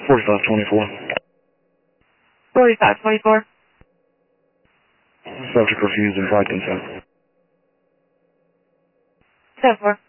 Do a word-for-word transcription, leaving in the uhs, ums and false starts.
forty-five twenty-four. forty-five twenty-four. Subject refused implied consent. ten four.